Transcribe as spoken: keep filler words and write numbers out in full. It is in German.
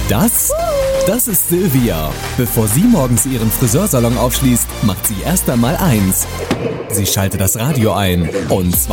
Das? Das ist Silvia. Bevor sie morgens ihren Friseursalon aufschließt, macht sie erst einmal eins. Sie schaltet das Radio ein. Und zwar